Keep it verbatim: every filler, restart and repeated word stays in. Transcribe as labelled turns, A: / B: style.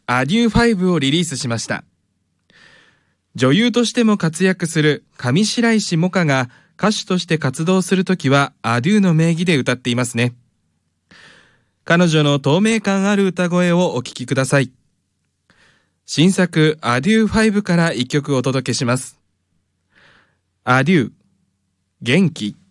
A: アデューファイブをリリースしました。女優としても活躍する上白石萌歌が歌手として活動するときはアデューの名義で歌っていますね。彼女の透明感ある歌声をお聴きください。新作アデューファイブから一曲お届けします。アデュー、元気。